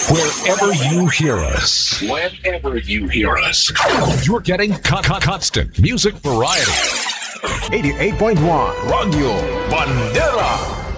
Wherever you hear us. Whenever you hear us. You're getting constant music variety. 88.1 Radio Bandera.